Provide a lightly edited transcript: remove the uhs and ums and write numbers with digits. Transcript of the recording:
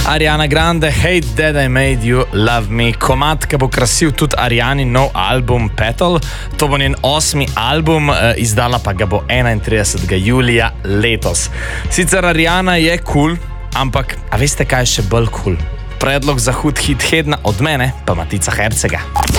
Ariana Grande, Hate That I Made You Love Me, komad, ki bo krasil tudi Arianin nov album Petal. To bo njen 8. album, izdala pa ga bo 31. julija letos. Sicer Ariana je cool, ampak a veste, kaj je še bolj cool? Predlog za hud hit tedna od mene pa Matica Hercega.